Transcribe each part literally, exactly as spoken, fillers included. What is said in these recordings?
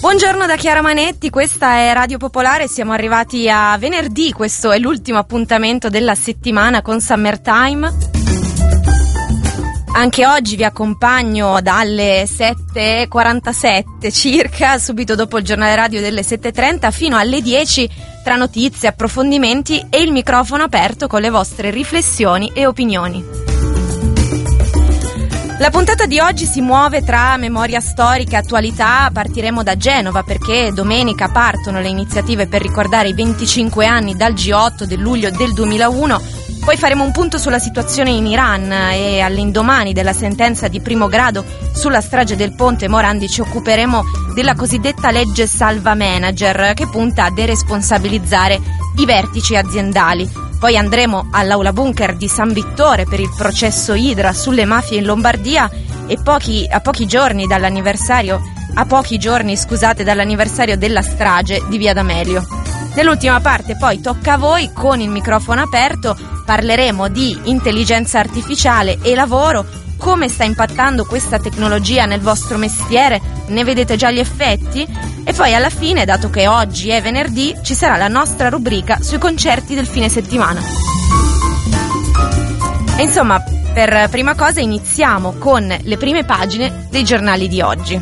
Buongiorno da Chiara Manetti, questa è Radio Popolare, siamo arrivati a venerdì, questo è l'ultimo appuntamento della settimana con Summertime. Anche oggi vi accompagno dalle sette e quarantasette circa, subito dopo il giornale radio delle sette e trenta, fino alle dieci, tra notizie, approfondimenti e il microfono aperto con le vostre riflessioni e opinioni. La puntata di oggi si muove tra memoria storica e attualità. Partiremo da Genova perché domenica partono le iniziative per ricordare i venticinque anni dal G otto del luglio del duemilauno. Poi faremo un punto sulla situazione in Iran e all'indomani della sentenza di primo grado sulla strage del ponte Morandi ci occuperemo della cosiddetta legge salva manager che punta a deresponsabilizzare i vertici aziendali. Poi andremo all'Aula Bunker di San Vittore per il processo Idra sulle mafie in Lombardia e pochi, a pochi giorni dall'anniversario, a pochi giorni, scusate, dall'anniversario della strage di Via D'Amelio. Nell'ultima parte poi tocca a voi, con il microfono aperto parleremo di intelligenza artificiale e lavoro, come sta impattando questa tecnologia nel vostro mestiere, ne vedete già gli effetti? E poi alla fine, dato che oggi è venerdì, ci sarà la nostra rubrica sui concerti del fine settimana. E insomma, per prima cosa iniziamo con le prime pagine dei giornali di oggi.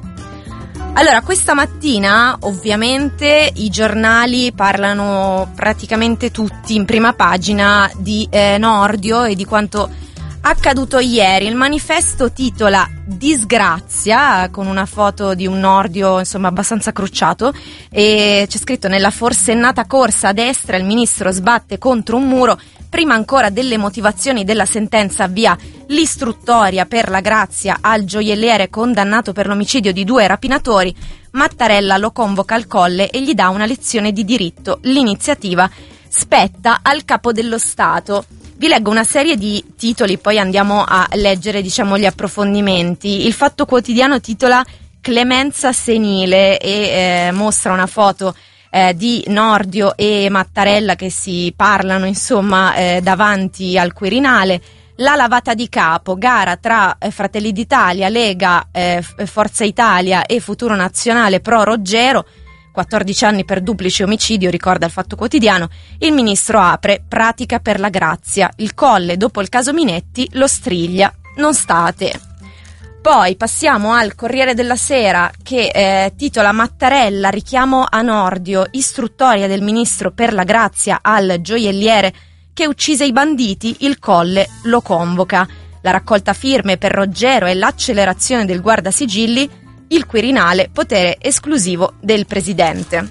Allora, questa mattina ovviamente i giornali parlano praticamente tutti in prima pagina di eh, Nordio e di quanto accaduto ieri. Il manifesto titola Disgrazia, con una foto di un Nordio insomma abbastanza crucciato, e c'è scritto: nella forsennata corsa a destra il ministro sbatte contro un muro, prima ancora delle motivazioni della sentenza avvia l'istruttoria per la grazia al gioielliere condannato per l'omicidio di due rapinatori. Mattarella lo convoca al Colle e gli dà una lezione di diritto. L'iniziativa spetta al capo dello Stato. Vi leggo una serie di titoli, poi andiamo a leggere, diciamo, gli approfondimenti. Il Fatto Quotidiano titola Clemenza senile e eh, mostra una foto eh, di Nordio e Mattarella che si parlano, insomma, eh, davanti al Quirinale. La lavata di capo, gara tra eh, Fratelli d'Italia, Lega, eh, Forza Italia e Futuro Nazionale pro Roggero. quattordici anni per duplice omicidio, ricorda il Fatto Quotidiano. Il ministro apre pratica per la grazia. Il Colle, dopo il caso Minetti, lo striglia. Non state. Poi passiamo al Corriere della Sera che eh, titola Mattarella, richiamo a Nordio, istruttoria del ministro per la grazia al gioielliere che uccise i banditi, il Colle lo convoca. La raccolta firme per Roggero e l'accelerazione del guardasigilli, il Quirinale, potere esclusivo del presidente.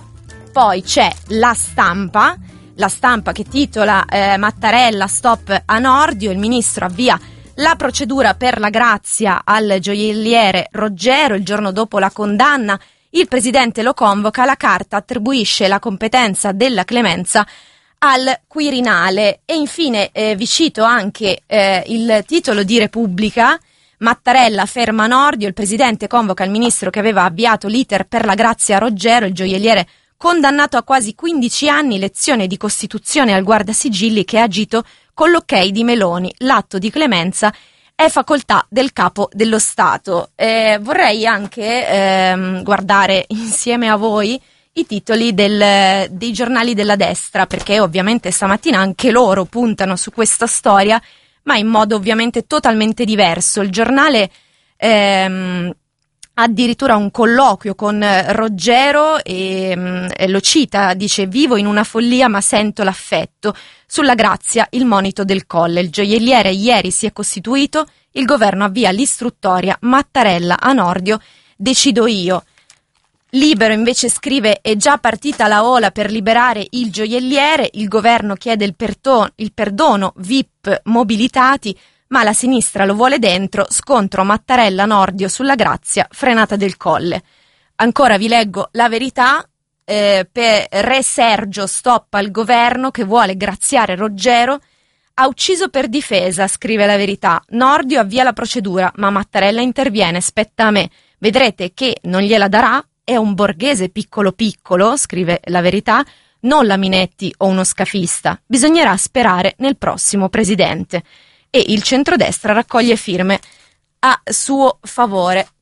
Poi c'è la stampa, la stampa che titola eh, Mattarella, stop a Nordio, il ministro avvia la procedura per la grazia al gioielliere Roggero, il giorno dopo la condanna, il presidente lo convoca, la carta attribuisce la competenza della clemenza al Quirinale. E infine eh, vi cito anche eh, il titolo di Repubblica. Mattarella ferma Nordio, il presidente convoca il ministro che aveva avviato l'iter per la grazia a Roggero, il gioielliere condannato a quasi quindici anni, lezione di Costituzione al guardasigilli che ha agito con l'ok di Meloni. L'atto di clemenza è facoltà del capo dello Stato. Eh, vorrei anche ehm, guardare insieme a voi i titoli del, dei giornali della destra, perché ovviamente stamattina anche loro puntano su questa storia, ma in modo ovviamente totalmente diverso. Il giornale ehm, addirittura un colloquio con Roggero e, mh, e lo cita, dice: vivo in una follia ma sento l'affetto. Sulla grazia il monito del Colle. Il gioielliere ieri si è costituito, il governo avvia l'istruttoria, Mattarella a Nordio, decido io. Libero invece scrive: è già partita la ola per liberare il gioielliere, il governo chiede il, perto- il perdono V I P mobilitati, ma la sinistra lo vuole dentro, scontro Mattarella Nordio sulla grazia, frenata del Colle. Ancora vi leggo La Verità, eh, per Re Sergio stop al governo che vuole graziare Roggero, ha ucciso per difesa, scrive La Verità, Nordio avvia la procedura, ma Mattarella interviene, spetta a me, vedrete che non gliela darà. È un borghese piccolo piccolo, scrive La Verità, non la Minetti o uno scafista. Bisognerà sperare nel prossimo presidente. E il centrodestra raccoglie firme a suo favore.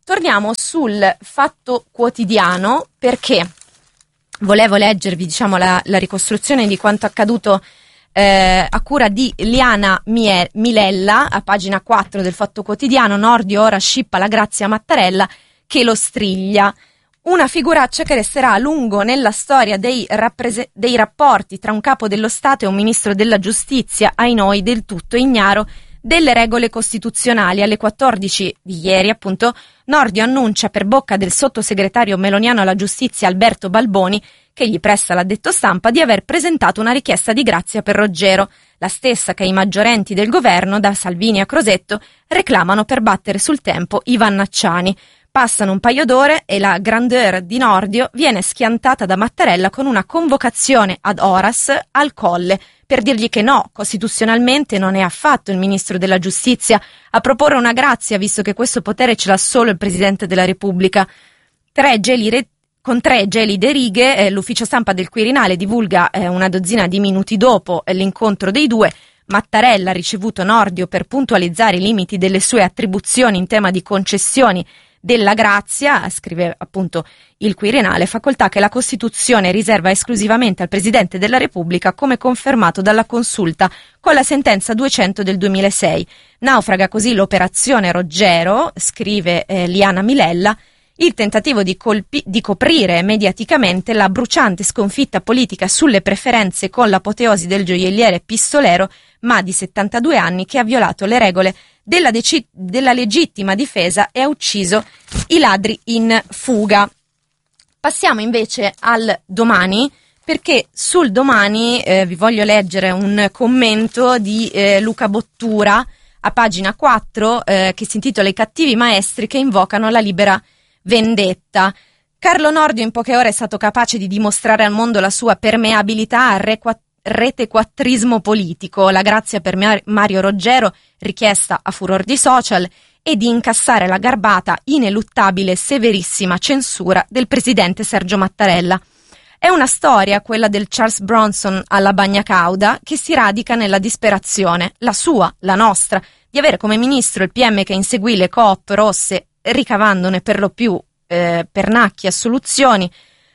torniamo sul Fatto Quotidiano, perché volevo leggervi, diciamo, la, la ricostruzione di quanto accaduto eh, a cura di Liana Mie- Milella, a pagina quattro del Fatto Quotidiano. Nordio ora scippa la Grazia Mattarella che lo striglia. Una figuraccia che resterà a lungo nella storia dei, rapprese- dei rapporti tra un capo dello Stato e un ministro della giustizia, ai noi del tutto ignaro delle regole costituzionali. Alle quattordici di ieri, appunto, Nordio annuncia per bocca del sottosegretario meloniano alla giustizia Alberto Balboni, che gli presta l'addetto stampa, di aver presentato una richiesta di grazia per Roggero, la stessa che i maggiorenti del governo, da Salvini a Crosetto, reclamano per battere sul tempo i vannacciani. Passano un paio d'ore e la grandeur di Nordio viene schiantata da Mattarella con una convocazione ad horas al Colle per dirgli che no, costituzionalmente non è affatto il ministro della giustizia a proporre una grazia, visto che questo potere ce l'ha solo il Presidente della Repubblica. Tre gelide, con tre gelide righe, eh, l'ufficio stampa del Quirinale divulga eh, una dozzina di minuti dopo eh, l'incontro dei due. Mattarella ha ricevuto Nordio per puntualizzare i limiti delle sue attribuzioni in tema di concessioni della grazia, scrive appunto il Quirinale, facoltà che la Costituzione riserva esclusivamente al Presidente della Repubblica, come confermato dalla Consulta con la sentenza duecento del duemilasei. Naufraga così l'operazione Roggero, scrive eh, Liana Milella, il tentativo di, colpi- di coprire mediaticamente la bruciante sconfitta politica sulle preferenze con l'apoteosi del gioielliere pistolero, ma di settantadue anni, che ha violato le regole della, deci- della legittima difesa e ha ucciso i ladri in fuga. Passiamo invece al Domani, perché sul Domani eh, vi voglio leggere un commento di eh, Luca Bottura a pagina quattro eh, che si intitola I cattivi maestri che invocano la libera vendetta. Carlo Nordio in poche ore è stato capace di dimostrare al mondo la sua permeabilità al re quattro retequattrismo politico, la grazia per Mario Roggero, richiesta a furor di social, e di incassare la garbata, ineluttabile e severissima censura del presidente Sergio Mattarella. È una storia, quella del Charles Bronson alla bagna cauda, che si radica nella disperazione, la sua, la nostra, di avere come ministro il P M che inseguì le coop rosse, ricavandone per lo più eh, pernacchie assoluzioni,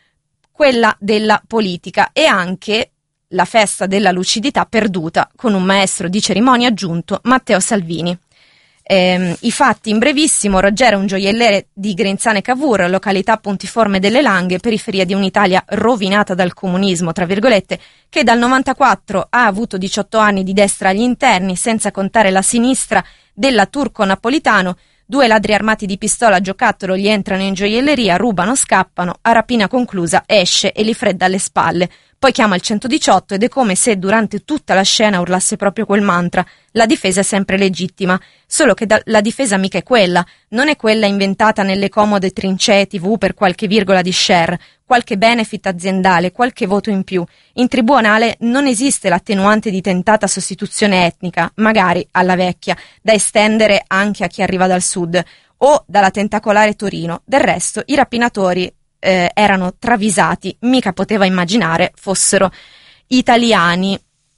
quella della politica, e anche la festa della lucidità perduta con un maestro di cerimonia aggiunto, Matteo Salvini. Eh, I fatti in brevissimo: Roggero è un gioielliere di Grenzane Cavour, località Pontiforme delle Langhe, periferia di un'Italia rovinata dal comunismo, tra virgolette, che dal novantaquattro ha avuto diciotto anni di destra agli interni, senza contare la sinistra della Turco Napolitano. Due ladri armati di pistola a giocattolo gli entrano in gioielleria, rubano, scappano, a rapina conclusa esce e li fredda alle spalle. Poi chiama il centodiciotto ed è come se durante tutta la scena urlasse proprio quel mantra: la difesa è sempre legittima, solo che da- la difesa mica è quella, non è quella inventata nelle comode trincee tivù per qualche virgola di share, qualche benefit aziendale, qualche voto in più. In tribunale non esiste l'attenuante di tentata sostituzione etnica, magari alla vecchia, da estendere anche a chi arriva dal sud, o dalla tentacolare Torino. Del resto i rapinatori Eh, erano travisati, mica poteva immaginare fossero italiani.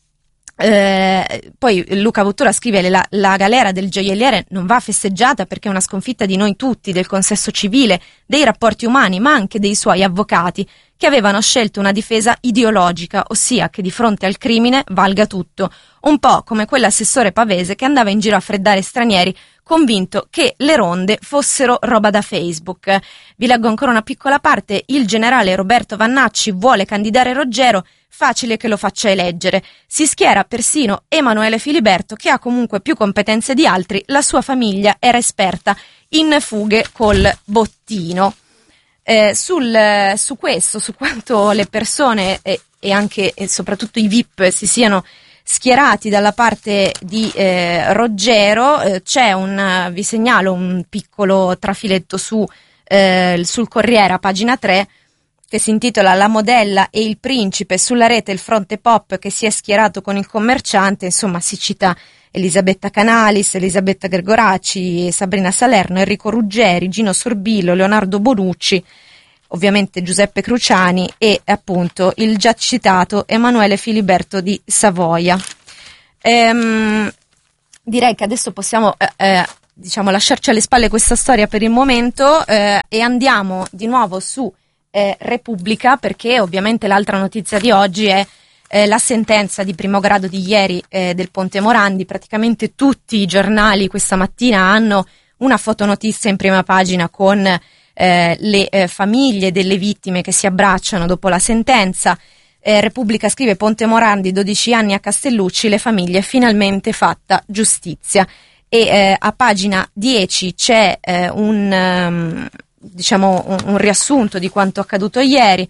Eh, poi Luca Bottura scrive: la, la galera del gioielliere non va festeggiata perché è una sconfitta di noi tutti, del consesso civile, dei rapporti umani, ma anche dei suoi avvocati, che avevano scelto una difesa ideologica, ossia che di fronte al crimine valga tutto, un po' come quell'assessore pavese che andava in giro a freddare stranieri, convinto che le ronde fossero roba da Facebook. Vi leggo ancora una piccola parte: il generale Roberto Vannacci vuole candidare Roggero, facile che lo faccia eleggere. Si schiera persino Emanuele Filiberto, che ha comunque più competenze di altri, la sua famiglia era esperta in fughe col bottino. Eh, sul, su questo, su quanto le persone eh, e anche e soprattutto i V I P si siano schierati dalla parte di eh, Roggero, eh, c'è un, vi segnalo un piccolo trafiletto su eh, sul Corriere a pagina tre, che si intitola La modella e il principe, sulla rete il fronte pop che si è schierato con il commerciante. Insomma, si cita Elisabetta Canalis, Elisabetta Gregoraci, Sabrina Salerno, Enrico Ruggeri, Gino Sorbillo, Leonardo Bonucci, ovviamente Giuseppe Cruciani e appunto il già citato Emanuele Filiberto di Savoia. Ehm, direi che adesso possiamo eh, diciamo lasciarci alle spalle questa storia per il momento eh, e andiamo di nuovo su eh, Repubblica, perché ovviamente l'altra notizia di oggi è eh, la sentenza di primo grado di ieri eh, del Ponte Morandi. Praticamente tutti i giornali questa mattina hanno una fotonotizia in prima pagina con eh, le eh, famiglie delle vittime che si abbracciano dopo la sentenza. Eh, Repubblica scrive: Ponte Morandi, dodici anni a Castellucci, le famiglie finalmente fatta giustizia. E eh, a pagina dieci c'è eh, un, um, diciamo un, un riassunto di quanto accaduto ieri.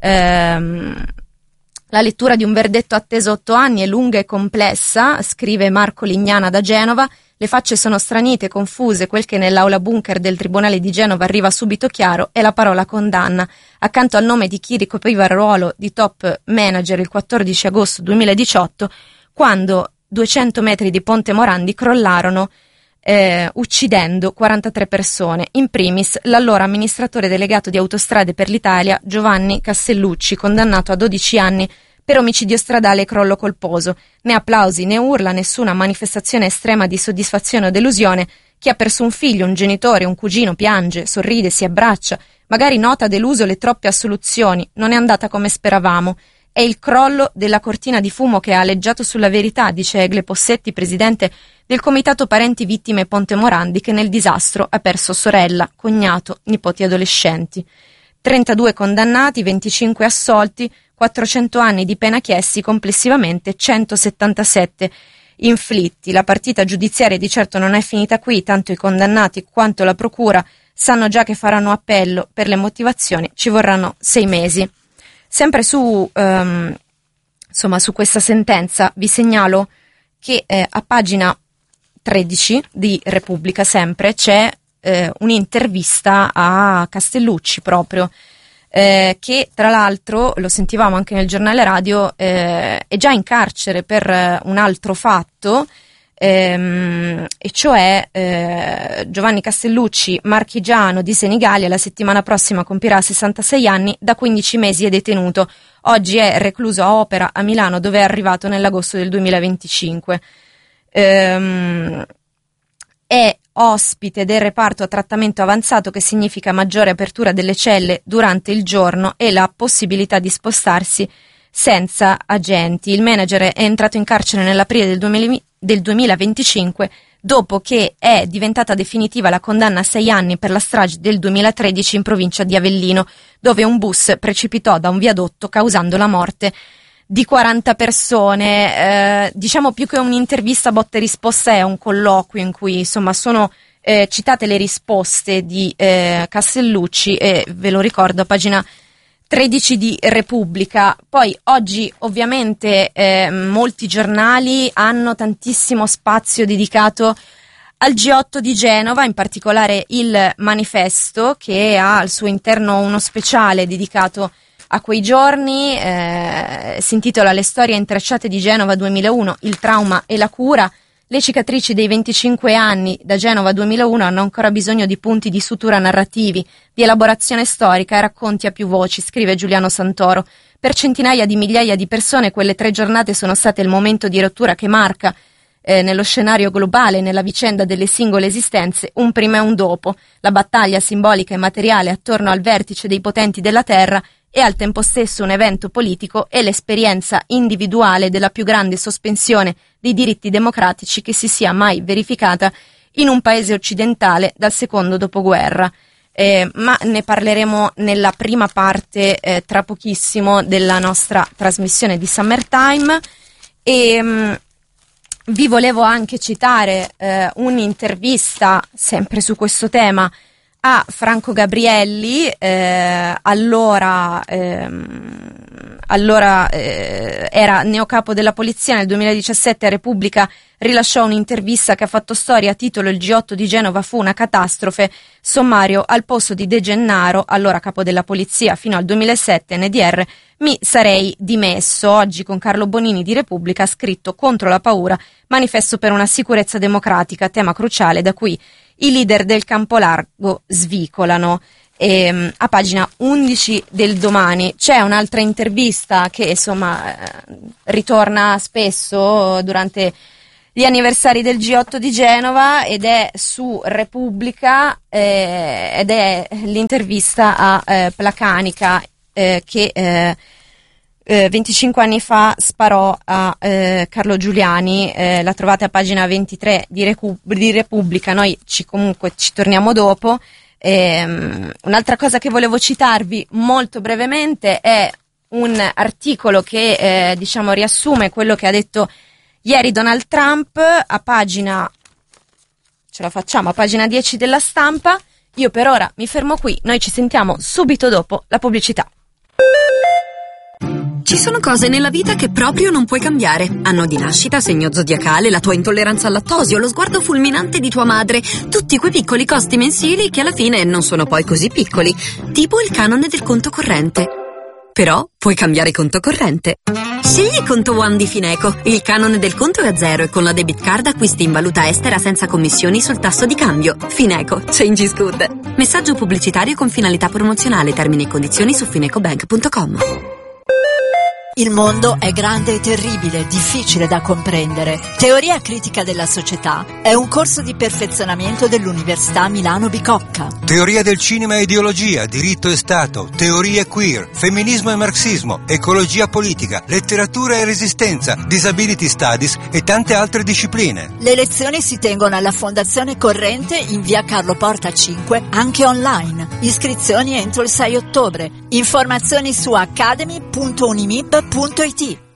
Ehm, la lettura di un verdetto atteso otto anni è lunga e complessa, scrive Marco Lignana da Genova. Le facce sono stranite, confuse, quel che nell'aula bunker del Tribunale di Genova arriva subito chiaro è la parola condanna. Accanto al nome di chi ricopriva il ruolo di top manager il quattordici agosto duemiladiciotto, quando duecento metri di Ponte Morandi crollarono eh, uccidendo quarantatré persone, in primis l'allora amministratore delegato di Autostrade per l'Italia Giovanni Castellucci, condannato a dodici anni per omicidio stradale e crollo colposo. Né applausi né urla, nessuna manifestazione estrema di soddisfazione o delusione. Chi ha perso un figlio, un genitore, un cugino piange, sorride, si abbraccia, magari nota deluso le troppe assoluzioni, non è andata come speravamo. È il crollo della cortina di fumo che ha aleggiato sulla verità, dice Egle Possetti, presidente del Comitato Parenti Vittime Ponte Morandi, che nel disastro ha perso sorella, cognato, nipoti adolescenti. trentadue condannati, venticinque assolti, quattrocento anni di pena chiesti, complessivamente centosettantasette inflitti. La partita giudiziaria di certo non è finita qui, tanto i condannati quanto la procura sanno già che faranno appello. Per le motivazioni ci vorranno sei mesi. Sempre su, um, insomma, su questa sentenza vi segnalo che eh, a pagina tredici di Repubblica sempre c'è eh, un'intervista a Castellucci proprio, eh, che tra l'altro, lo sentivamo anche nel giornale radio, eh, è già in carcere per eh, un altro fatto, ehm, e cioè eh, Giovanni Castellucci, marchigiano di Senigallia, la settimana prossima compirà sessantasei anni, da quindici mesi è detenuto. Oggi è recluso a Opera a Milano, dove è arrivato nell'agosto del duemilaventicinque. Ehm, è ospite del reparto a trattamento avanzato, che significa maggiore apertura delle celle durante il giorno e la possibilità di spostarsi senza agenti. Il manager è entrato in carcere nell'aprile del, duemila, del duemilaventicinque, dopo che è diventata definitiva la condanna a sei anni per la strage del duemilatredici in provincia di Avellino, dove un bus precipitò da un viadotto causando la morte di quaranta persone. Eh, diciamo, più che un'intervista botta e risposta, è un colloquio in cui insomma sono eh, citate le risposte di eh, Castellucci, e ve lo ricordo a pagina tredici di Repubblica. Poi oggi ovviamente eh, molti giornali hanno tantissimo spazio dedicato al G otto di Genova, in particolare il Manifesto, che ha al suo interno uno speciale dedicato a quei giorni. Eh, si intitola Le storie intrecciate di Genova duemilauno, il trauma e la cura. Le cicatrici dei venticinque anni da Genova duemilauno hanno ancora bisogno di punti di sutura narrativi, di elaborazione storica e racconti a più voci, scrive Giuliano Santoro. Per centinaia di migliaia di persone quelle tre giornate sono state il momento di rottura che marca, eh, nello scenario globale, nella vicenda delle singole esistenze, un prima e un dopo. La battaglia simbolica e materiale attorno al vertice dei potenti della terra e al tempo stesso un evento politico, e l'esperienza individuale della più grande sospensione dei diritti democratici che si sia mai verificata in un paese occidentale dal secondo dopoguerra. Eh, ma ne parleremo nella prima parte, eh, tra pochissimo, della nostra trasmissione di Summertime. E mh, vi volevo anche citare eh, un'intervista sempre su questo tema a Franco Gabrielli, eh, allora, ehm, allora eh, era neocapo della polizia. Nel duemiladiciassette a Repubblica rilasciò un'intervista che ha fatto storia a titolo Il G otto di Genova fu una catastrofe. Sommario: al posto di De Gennaro, allora capo della polizia fino al duemilasette N D R, mi sarei dimesso. Oggi con Carlo Bonini di Repubblica ha scritto: contro la paura, manifesto per una sicurezza democratica, tema cruciale da cui i leader del campo largo svicolano. E, a pagina undici del Domani c'è un'altra intervista che insomma eh, ritorna spesso durante gli anniversari del G otto di Genova ed è su Repubblica eh, ed è l'intervista a eh, Placanica eh, che eh, eh, venticinque anni fa sparò a eh, Carlo Giuliani. Eh, la trovate a pagina ventitré di, Recu- di Repubblica, noi ci comunque ci torniamo dopo. Eh, un'altra cosa che volevo citarvi molto brevemente è un articolo che eh, diciamo riassume quello che ha detto ieri Donald Trump a pagina, ce la facciamo, a pagina dieci della Stampa. Io per ora mi fermo qui, noi ci sentiamo subito dopo la pubblicità. Ci sono cose nella vita che proprio non puoi cambiare. Anno di nascita, segno zodiacale, la tua intolleranza al lattosio, lo sguardo fulminante di tua madre. Tutti quei piccoli costi mensili che alla fine non sono poi così piccoli. Tipo il canone del conto corrente. Però puoi cambiare conto corrente. Scegli Conto One di Fineco. Il canone del conto è a zero e con la debit card acquisti in valuta estera senza commissioni sul tasso di cambio. Fineco. Change is good. Messaggio pubblicitario con finalità promozionale. Termini e condizioni su finecobank punto com. Il mondo è grande e terribile, difficile da comprendere. Teoria critica della società è un corso di perfezionamento dell'Università Milano Bicocca. Teoria del cinema e ideologia, diritto e Stato, teorie queer, femminismo e marxismo, ecologia politica, letteratura e resistenza, disability studies e tante altre discipline. Le lezioni si tengono alla Fondazione Corrente in via Carlo Porta cinque, anche online. Iscrizioni entro il sei ottobre. Informazioni su academy punto unimib punto it.